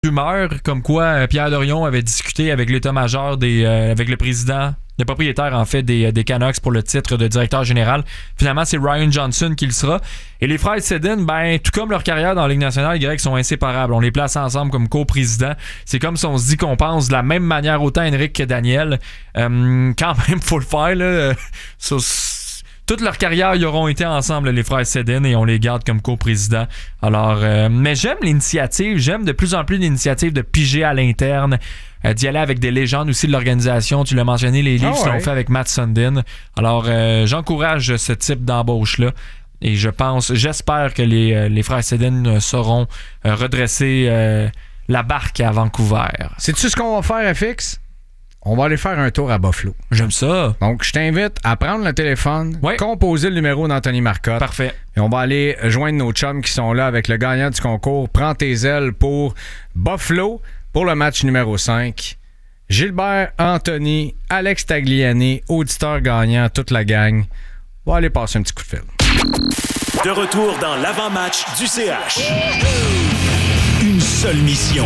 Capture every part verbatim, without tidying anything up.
rumeur comme quoi euh, Pierre Dorion avait discuté avec l'état-major des euh, avec le président, le propriétaire en fait des, des Canucks pour le titre de directeur général. Finalement, c'est Ryan Johnson qui le sera. Et les frères Sedin, ben tout comme leur carrière dans la Ligue nationale, les Grecs sont inséparables. On les place ensemble comme co-présidents. C'est comme si on se dit qu'on pense de la même manière autant Henrik que Daniel. Euh, quand même, faut le faire là. Ça, toute leur carrière, ils auront été ensemble, les frères Sedin, et on les garde comme co-présidents. Alors, euh, mais j'aime l'initiative, j'aime de plus en plus l'initiative de piger à l'interne, euh, d'y aller avec des légendes aussi de l'organisation. Tu l'as mentionné, les livres oh ouais. sont faits avec Matt Sundin. Alors, euh, j'encourage ce type d'embauche-là. Et je pense, j'espère que les, euh, les frères Sedin sauront euh, redresser euh, la barque à Vancouver. Sais-tu ce qu'on va faire, F X? On va aller faire un tour à Buffalo. J'aime ça. Donc, je t'invite à prendre le téléphone, oui. composer le numéro d'Anthony Marcotte. Parfait. Et on va aller joindre nos chums qui sont là avec le gagnant du concours. Prends tes ailes pour Buffalo pour le match numéro cinq. Gilbert, Anthony, Alex Tagliani, auditeur gagnant, toute la gang. On va aller passer un petit coup de fil. De retour dans l'avant-match du C H. Une seule mission.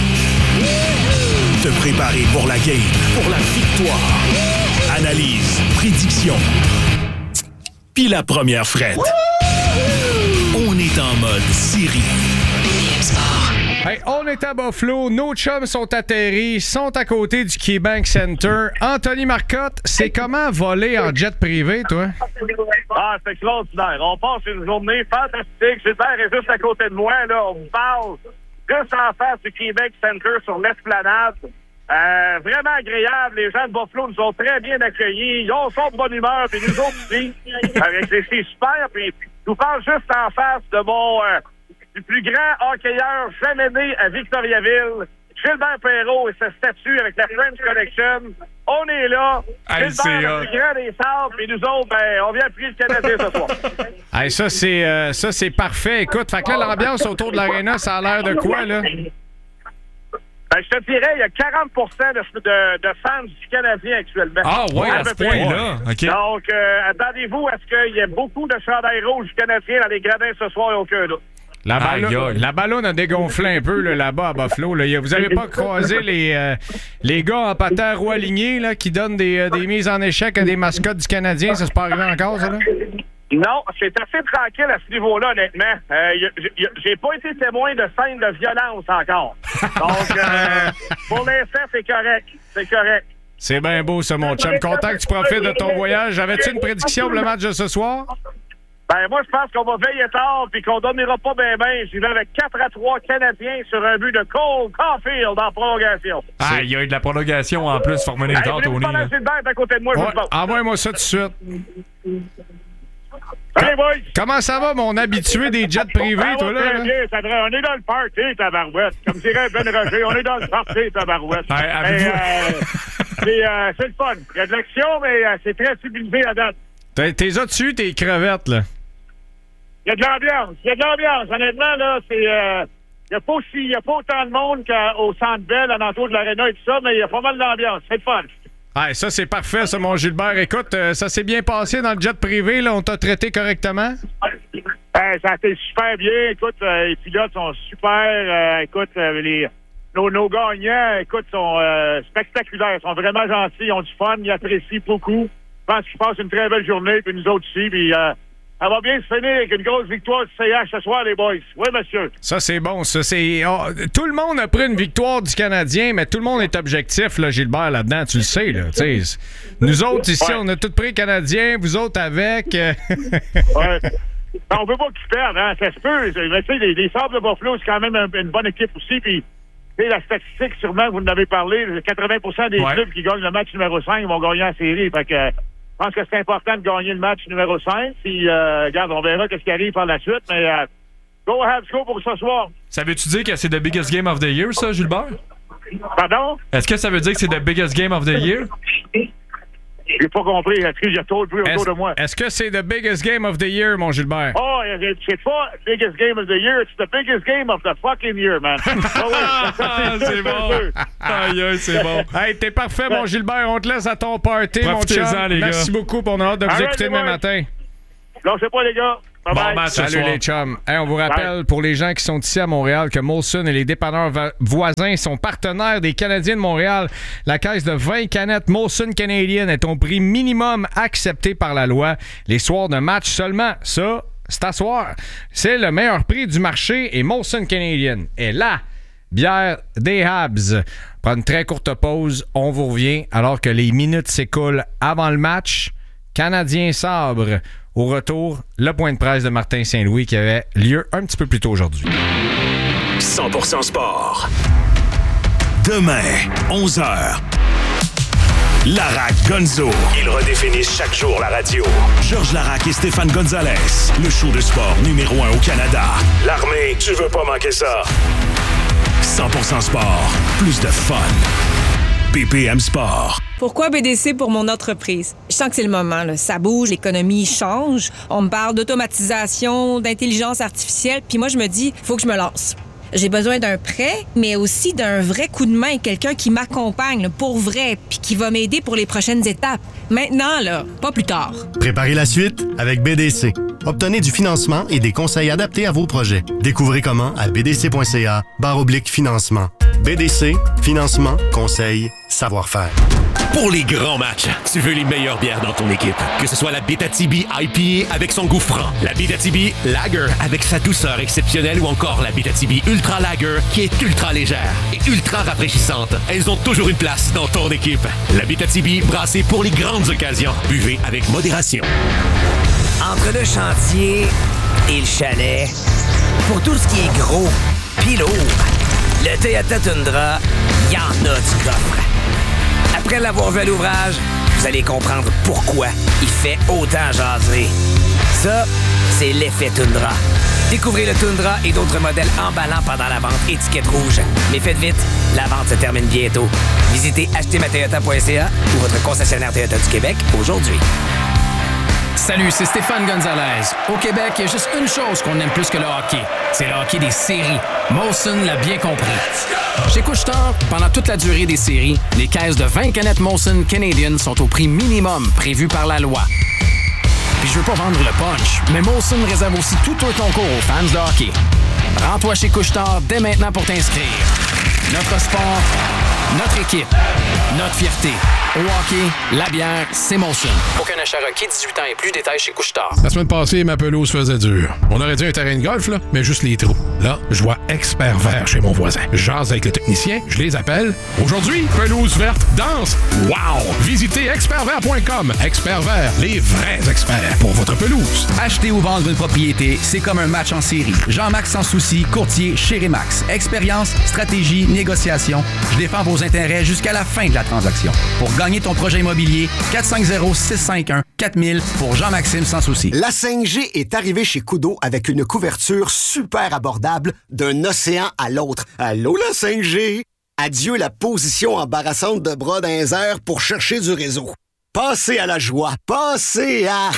Te préparer pour la game, pour la victoire. Analyse, prédiction. Puis la première frette. On est en mode série. Hey, on est à Buffalo, nos chums sont atterris, sont à côté du KeyBank Center. Anthony Marcotte, c'est comment voler en jet privé, toi? Ah, c'est extraordinaire. On passe une journée fantastique. Gilbert est juste à côté de moi, là. On vous parle juste en face du KeyBank Center sur l'esplanade. Euh, vraiment agréable. Les gens de Buffalo nous ont très bien accueillis. Ils ont son de bonne humeur, puis nous autres aussi. Avec c'est, c'est super. Puis je vous parle juste en face de mon euh, du plus grand hockeyeur jamais né à Victoriaville, Gilbert Perreault et sa statue avec la French Connection. On est là. Hey, Gilbert, le plus grand des sables, puis nous autres, ben, on vient prier le Canadien ce soir. Hey, ça, c'est, euh, ça, c'est parfait. Écoute, fait que là, l'ambiance autour de l'aréna, ça a l'air de quoi, là? Ben, je te dirais, il y a quarante pour cent de, de, de fans du Canadien actuellement. Ah ouais, à, à ce point-là. Okay. Donc, euh, attendez-vous à ce qu'il y ait beaucoup de chandails rouges du Canadien dans les gradins ce soir, et aucun doute. La, ballon, la ballonne a dégonflé un peu là, là-bas à Buffalo. Là. Vous avez pas croisé les, euh, les gars en patin roue aligné là, qui donnent des, euh, des mises en échec à des mascottes du Canadien? Ça se peut arriver encore, ça, là? Non, c'est assez tranquille à ce niveau-là, honnêtement. Euh, y, y, j'ai pas été témoin de scènes de violence encore. Donc, euh, pour l'instant, c'est correct. C'est correct. C'est bien beau, ça, mon chum. Content que tu profites de ton voyage. Avais-tu une prédiction pour le match de ce soir? Ben, moi, je pense qu'on va veiller tard puis qu'on dormira pas bien bien. J'y vais avec quatre à trois Canadiens sur un but de Cole Caulfield en prolongation. Ah, il y a eu de la prolongation en plus, former les temps, Tony. À côté de moi, ouais, envoie-moi ça tout de suite. Hey, boys! Comment ça va, mon habitué des jets privés, ah, toi, là? Très bien, ça devrait... On est dans le party, tabarouette. Comme dirait Ben Roger, on est dans le party, tabarouette. Hey, avez-vous... euh, c'est, euh, c'est le fun. Il y a de l'action, mais euh, c'est très civilisé à date. T'es, t'es as-tu tes crevettes, là? Il y a de l'ambiance. Il y a de l'ambiance. Honnêtement, là, c'est... Il euh, n'y a, a pas autant de monde qu'au Centre Bell, à l'entour de l'aréna et tout ça, mais il y a pas mal d'ambiance. C'est le fun. Ah, ça, c'est parfait, ça, mon Gilbert. Écoute, euh, ça s'est bien passé dans le jet privé, là. On t'a traité correctement? Ben, ça a été super bien. Écoute, euh, les pilotes sont super. Euh, écoute, euh, les, nos, nos gagnants, écoute, sont euh, spectaculaires. Ils sont vraiment gentils. Ils ont du fun. Ils apprécient beaucoup. Je pense qu'ils passent une très belle journée, puis nous autres aussi. Puis, euh, ça va bien se finir avec une grosse victoire du C H ce soir, les boys. Oui, monsieur. Ça, c'est bon. Ça, c'est... Oh, tout le monde a pris une victoire du Canadien, mais tout le monde est objectif, là, Gilbert, là-dedans. Tu le sais, là. T'sais, nous autres, ici, ouais. on a tous pris Canadien. Vous autres, avec. ouais. Ben, on peut pas qu'ils perdent, hein. Ça se peut. Mais tu sais, les, les Sables de Buffalo, c'est quand même un, une bonne équipe aussi. Puis, tu sais, la statistique, sûrement, vous en avez parlé, quatre-vingts pour cent des ouais. clubs qui gagnent le match numéro cinq vont gagner la série. Fait que... Je pense que c'est important de gagner le match numéro cinq. Puis, euh, regarde, on verra qu'est-ce qui arrive par la suite. Mais, euh, go ahead, go pour ce soir. Ça veut-tu dire que c'est the biggest game of the year, ça, Gilbert? Pardon? Est-ce que ça veut dire que c'est the biggest game of the year? J'ai pas compris. Est-ce qu'il y a trop de bruit autour de moi? Est-ce que c'est the biggest game of the year, mon Gilbert? Oh, c'est pas biggest game of the year. It's the biggest game of the fucking year, man. Oh, ouais, ça, c'est, c'est bon. Aïe, aïe, c'est bon. Hey, t'es parfait, mon Gilbert. On te laisse à ton party, mon chum. Les Merci gars. beaucoup pour notre hâte de vous All écouter right, demain matin. Non, c'est pas, les gars. Bye-bye. Bon match ce Salut soir. les chums. Hey, on vous rappelle, pour les gens qui sont ici à Montréal, que Molson et les dépanneurs va- voisins sont partenaires des Canadiens de Montréal. La caisse de vingt canettes Molson Canadian est au prix minimum accepté par la loi. Les soirs de match seulement. Ça, c'est à soir. C'est le meilleur prix du marché et Molson Canadian est là. Bière des Habs. Prends une très courte pause. On vous revient alors que les minutes s'écoulent avant le match. Canadien Sabre. Au retour, le point de presse de Martin Saint-Louis qui avait lieu un petit peu plus tôt aujourd'hui. cent pour cent sport. Demain, onze heures. Larac Gonzo. Ils redéfinissent chaque jour la radio. Georges Larac et Stéphane Gonzalez. Le show de sport numéro un au Canada. L'armée, tu veux pas manquer ça. cent pour cent sport. Plus de fun. B P M Sport. Pourquoi B D C pour mon entreprise? Je sens que c'est le moment, là. Ça bouge, l'économie change. On me parle d'automatisation, d'intelligence artificielle, puis moi, je me dis, faut que je me lance. J'ai besoin d'un prêt, mais aussi d'un vrai coup de main, quelqu'un qui m'accompagne là, pour vrai, puis qui va m'aider pour les prochaines étapes. Maintenant, là, pas plus tard. Préparez la suite avec B D C. Obtenez du financement et des conseils adaptés à vos projets. Découvrez comment à b d c point c a barre oblique financement. B D C, financement, conseil, savoir-faire. Pour les grands matchs, tu veux les meilleures bières dans ton équipe. Que ce soit la Beta-Tibi I P A avec son goût franc, la Beta-Tibi Lager avec sa douceur exceptionnelle ou encore la Beta-Tibi Ultra Lager qui est ultra légère et ultra rafraîchissante. Elles ont toujours une place dans ton équipe. La Beta-Tibi brassée pour les grandes occasions. Buvez avec modération. Entre le chantier et le chalet, pour tout ce qui est gros pis lourd, le Toyota Tundra, y en a du coffre. Après l'avoir vu à l'ouvrage, vous allez comprendre pourquoi il fait autant jaser. Ça, c'est l'effet Tundra. Découvrez le Tundra et d'autres modèles emballants pendant la vente étiquette rouge. Mais faites vite, la vente se termine bientôt. Visitez acheter ma toyota point c a ou votre concessionnaire Toyota du Québec aujourd'hui. Salut, c'est Stéphane Gonzalez. Au Québec, il y a juste une chose qu'on aime plus que le hockey. C'est le hockey des séries. Molson l'a bien compris. Chez Couche-Tard, pendant toute la durée des séries, les caisses de vingt canettes Molson Canadian sont au prix minimum prévu par la loi. Puis je veux pas vendre le punch, mais Molson réserve aussi tout un concours aux fans de hockey. Rends-toi chez Couche-Tard dès maintenant pour t'inscrire. Notre sport, notre équipe, notre fierté. Au hockey, la bière, c'est Molson. Aucun achat requis, dix-huit ans et plus, détails chez Couche-Tard. La semaine passée, ma pelouse faisait dur. On aurait dit un terrain de golf, là, mais juste les trous. Là, je vois Expert Vert chez mon voisin. Je jase avec le technicien, je les appelle. Aujourd'hui, pelouse verte, danse. Wow! Visitez expert vert point com. Expert Vert, les vrais experts pour votre pelouse. Acheter ou vendre une propriété, c'est comme un match en série. Jean-Max Sans Souci, courtier chez Remax. Expérience, stratégie, négociation. Je défends vos intérêts jusqu'à la fin de la transaction. Pour gagner ton projet immobilier, quatre cinq zéro, six cinq un, quatre mille pour Jean-Maxime Sans Souci. La cinq G est arrivée chez Koodo avec une couverture super abordable d'un océan à l'autre. Allô, la cinq G? Adieu la position embarrassante de bras dans les airs pour chercher du réseau. Passez à la joie. Passez à...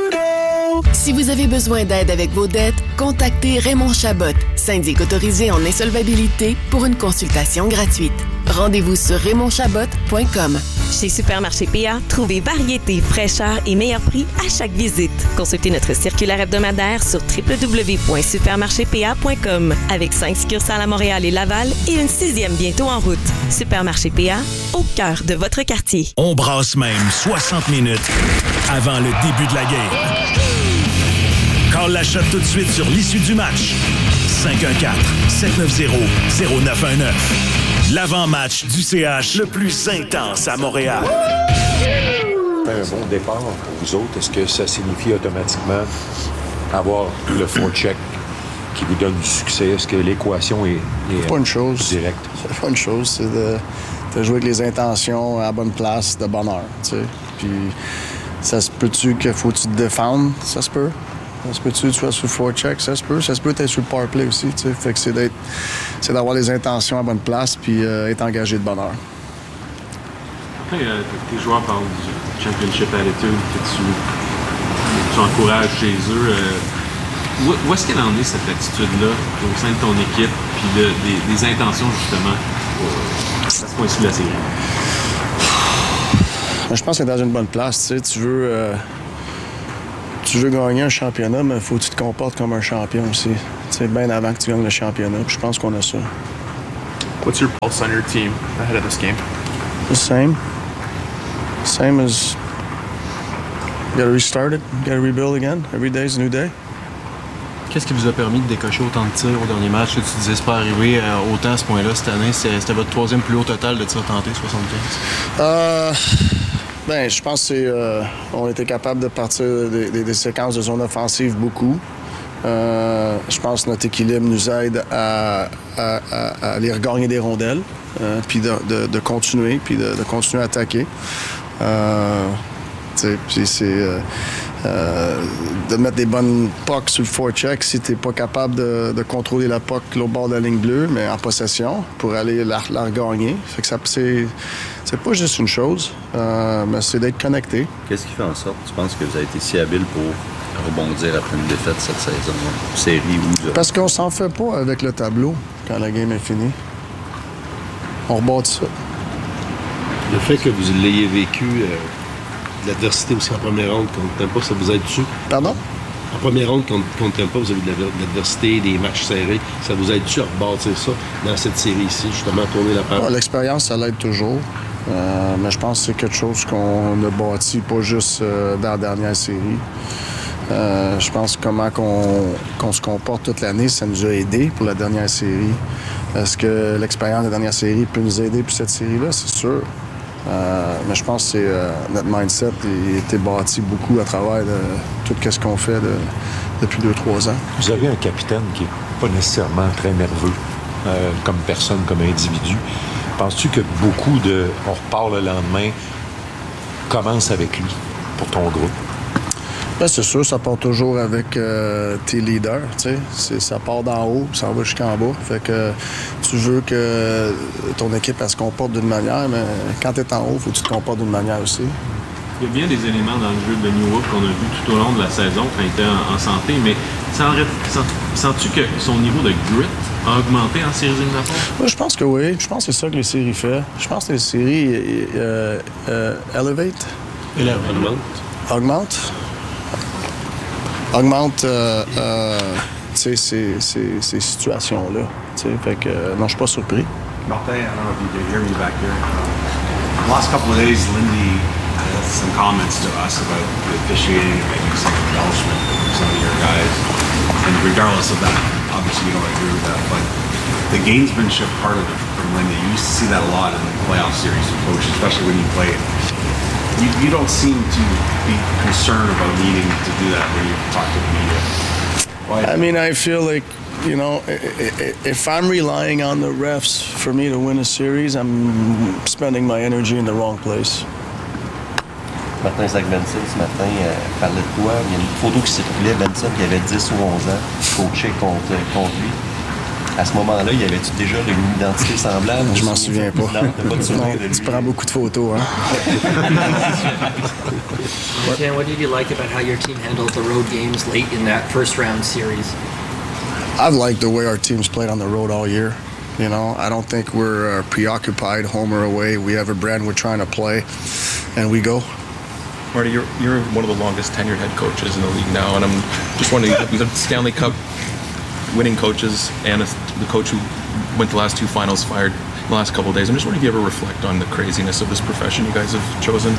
Si vous avez besoin d'aide avec vos dettes, contactez Raymond Chabot, syndic autorisé en insolvabilité, pour une consultation gratuite. Rendez-vous sur raymond chabot point com. Chez Supermarché P A, trouvez variété, fraîcheur et meilleur prix à chaque visite. Consultez notre circulaire hebdomadaire sur w w w point supermarché p a point com avec cinq succursales à Montréal et Laval et une sixième bientôt en route. Supermarché P A, au cœur de votre quartier. On brasse même soixante minutes avant le début de la game. Call l'achat tout de suite sur l'issue du match. cinq un quatre, sept neuf zéro, zéro neuf un neuf. L'avant-match du C H le plus intense à Montréal. Un bon départ pour vous autres, est-ce que ça signifie automatiquement avoir le forecheck qui vous donne du succès? Est-ce que l'équation est, est pas une chose directe? C'est pas une chose, c'est de, de jouer avec les intentions à la bonne place, de bonne heure, tu sais. Puis ça se peut-tu que faut-tu te défendre? Ça se peut. Ça se peut-tu que tu sois sur le forecheck? Ça se peut. Ça se peut être sur le power play aussi, tu sais. Fait que c'est d'être, c'est d'avoir les intentions à la bonne place puis euh, être engagé de bonne heure. Après, euh, tes joueurs parlent du championship attitude que tu, tu encourages chez eux. Euh, où, où est-ce qu'elle en est, cette attitude-là, au sein de ton équipe, puis de, des, des intentions, justement, à ce point-ci de la série? Je pense que c'est dans une bonne place, tu sais. Tu veux... Euh, tu veux gagner un championnat, mais il faut que tu te comportes comme un champion aussi. C'est bien avant que tu gagnes le championnat. Puis je pense qu'on a ça. What's your pulse on your team ahead of this game? The same. Same as you gotta restart it, you gotta rebuild again. Every day is a new day. Qu'est-ce qui vous a permis de décocher autant de tirs au dernier match? Là, tu disais c'est pas arrivé euh, autant à ce point-là cette année. C'était, c'était votre troisième plus haut total de tirs tentés, soixante-quinze. Euh, ben, je pense que c'est, euh, on était capable de partir des, des, des séquences de zone offensive beaucoup. Euh, je pense que notre équilibre nous aide à, à, à, à aller regagner des rondelles, euh, puis de, de, de continuer, puis de, de continuer à attaquer. Euh, puis c'est euh, euh, de mettre des bonnes pucks sur le forecheck si tu n'es pas capable de, de contrôler la puck l'autre bord de la ligne bleue, mais en possession, pour aller la, la regagner. Fait que ça, c'est, c'est pas juste une chose, euh, mais c'est d'être connecté. Qu'est-ce qui fait en sorte, tu penses que vous avez été si habile pour rebondir après une défaite cette saison, série ou... De... Parce qu'on s'en fait pas avec le tableau quand la game est finie. On rebâtit ça. Le fait que vous l'ayez vécu, euh, de l'adversité aussi en première ronde contre Tampa, ça vous aide dessus? Pardon? En première ronde contre, contre Tampa, vous avez de l'adversité, des matchs serrés. Ça vous aide dessus à rebâtir ça dans cette série ici, justement, tourner la page? Ouais, l'expérience, ça l'aide toujours. Euh, mais je pense que c'est quelque chose qu'on a bâti, pas juste euh, dans la dernière série. Euh, je pense que comment qu'on, qu'on se comporte toute l'année, ça nous a aidé pour la dernière série. Est-ce que l'expérience de la dernière série peut nous aider pour cette série-là? C'est sûr. Euh, mais je pense que c'est, euh, notre mindset a été bâti beaucoup à travers de, tout ce qu'on fait de, depuis deux trois ans. Vous avez un capitaine qui n'est pas nécessairement très nerveux euh, comme personne, comme individu. Penses-tu que beaucoup de « on repart le lendemain » commence avec lui pour ton groupe? Bien, c'est sûr, ça part toujours avec euh, tes leaders, tu sais. C'est, ça part d'en haut, ça va jusqu'en bas. Fait que tu veux que ton équipe, elle se comporte d'une manière, mais quand tu es en haut, il faut que tu te comportes d'une manière aussi. Il y a bien des éléments dans le jeu de Newhook qu'on a vu tout au long de la saison quand il était en, en santé, mais sens, sens-tu que son niveau de grit a augmenté en séries éliminatoires? Moi, je pense que oui. Je pense que c'est ça que les séries font. Je pense que les séries euh, euh, elevate. Augmente. Augmente. Augmente euh, euh, ces, ces, ces situations-là. Fait que euh, non, je suis pas surpris. Martin, I don't know if you can hear me back there. The last couple of days, Lindy had some comments to us about the officiating and maybe some embellishment from some of your guys. And regardless of that, obviously you don't agree with that, but the gamesmanship part of it from Lindy, you used to see that a lot in the playoff series with coaches, especially when you play it. You, you don't seem to be concerned about needing to do that when you talk to the media. Why? I mean, I feel like, you know, if I'm relying on the refs for me to win a series, I'm spending my energy in the wrong place. Martin Zach-Benson, ce matin, euh, parlait de toi. Il y a une photo qui circulait, Benson, qui avait dix ou onze ans, coaché contre, contre lui. À ce moment-là, y avait-tu déjà une identité semblable? Je m'en souviens pas. Non, t'as pas de souvenir de lui. Tu prends beaucoup de photos, hein? Ken, what did you like about how your team handled the road games late in that first round series? I've liked the way our team's played on the road all year. You know, I don't think we're uh, preoccupied home or away. We have a brand we're trying to play, and we go. Marty, you're, you're one of the longest tenured head coaches in the league now, and I'm just wondering, we've got Stanley Cup winning coaches and a, the coach who went the last two finals fired in the last couple of days. I'm just wondering if you ever reflect on the craziness of this profession you guys have chosen.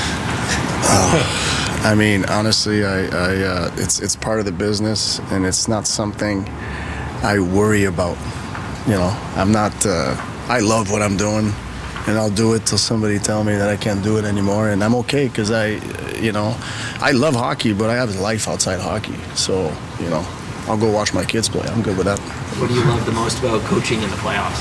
Uh, I mean, honestly, I, I uh, it's it's part of the business, and it's not something I worry about. You know, I'm not. Uh, I love what I'm doing, and I'll do it till somebody tell me that I can't do it anymore, and I'm okay because I, you know, I love hockey, but I have a life outside hockey. So, you know, I'll go watch my kids play. I'm good with that. What do you love the most about coaching in the playoffs?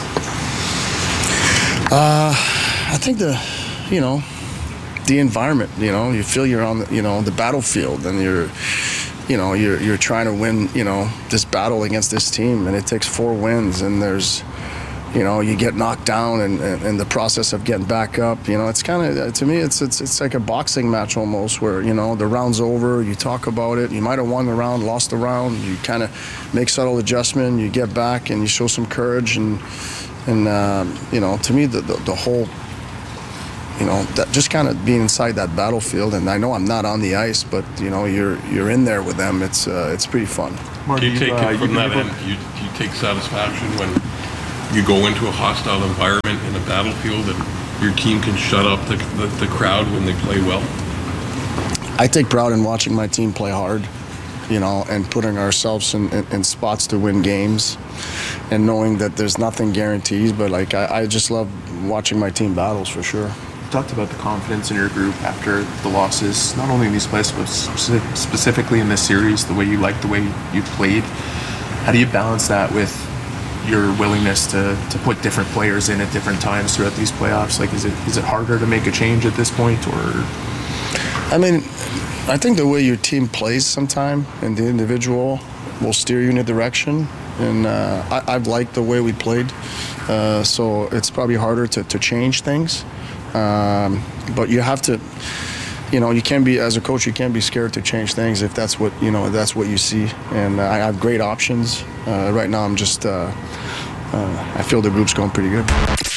Uh, I think the, you know, the environment. You know, you feel you're on, the, you know, the battlefield, and you're, you know, you're you're trying to win, you know, this battle against this team, and it takes four wins, and there's, you know, you get knocked down, and, and, and the process of getting back up. You know, it's kind of, to me, it's it's it's like a boxing match almost, where, you know, the round's over, you talk about it, you might have won the round, lost the round, you kind of make subtle adjustment, you get back, and you show some courage, and and um, you know, to me, the, the the whole you know, that just kind of being inside that battlefield. And I know I'm not on the ice, but you know, you're you're in there with them. It's uh, it's pretty fun. Do you take it from that end? Do you, do you take satisfaction when you go into a hostile environment in a battlefield and your team can shut up the, the, the crowd when they play well? I take pride in watching my team play hard, you know, and putting ourselves in, in, in spots to win games, and knowing that there's nothing guaranteed. But like I, I just love watching my team battles for sure. You talked about the confidence in your group after the losses, not only in these plays, but specific, specifically in this series, the way you liked the way you played. How do you balance that with your willingness to, to put different players in at different times throughout these playoffs? Like, is it is it harder to make a change at this point, or? I mean, I think the way your team plays sometime and the individual will steer you in a direction. And uh, I, I've liked the way we played, uh, so it's probably harder to, to change things. Um, but you have to, you know, you can't be, as a coach, you can't be scared to change things if that's what, you know, that's what you see. And uh, I have great options. Uh, right now, I'm just, uh, uh, I feel the group's going pretty good.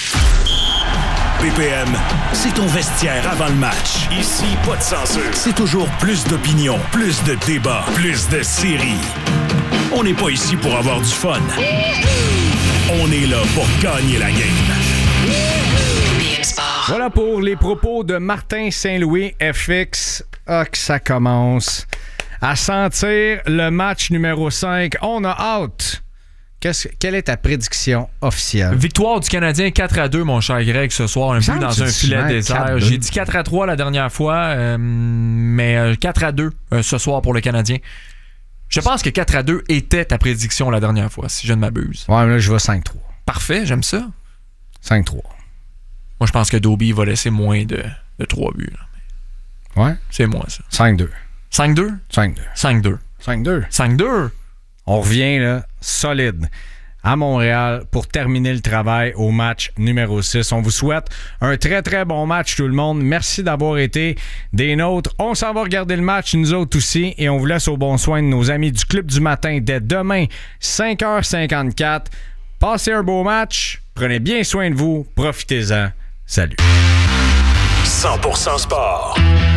B P M, c'est ton vestiaire avant le match. Ici, pas de censure. C'est toujours plus d'opinions, plus de débats, plus de séries. On n'est pas ici pour avoir du fun. On est là pour gagner la game. Voilà pour les propos de Martin Saint-Louis, F X. Ah, que ça commence à sentir le match numéro cinq. On a hâte. Qu'est-ce, quelle est ta prédiction officielle? Victoire du Canadien quatre à deux, mon cher Greg, ce soir, un peu dans un filet désert. J'ai dit quatre à trois la dernière fois, euh, mais quatre à deux euh, ce soir pour le Canadien. Je pense que quatre à deux était ta prédiction la dernière fois, si je ne m'abuse. Ouais, mais là, je vais cinq trois. Parfait, j'aime ça. cinq trois. Moi, je pense que Dobie va laisser moins de, de trois buts. Là. Ouais? C'est moi, ça. cinq deux. cinq deux? cinq deux. cinq deux. cinq deux. cinq deux? On revient, là, solide, à Montréal pour terminer le travail au match numéro six. On vous souhaite un très, très bon match, tout le monde. Merci d'avoir été des nôtres. On s'en va regarder le match, nous autres aussi, et on vous laisse au bon soin de nos amis du Club du Matin dès demain, cinq heures cinquante-quatre. Passez un beau match. Prenez bien soin de vous. Profitez-en. Salut. cent pour cent sport.